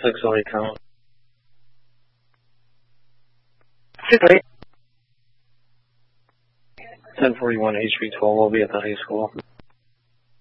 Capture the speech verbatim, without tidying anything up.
six oh eight count. six oh eight. ten forty-one H V twelve will be at the high school.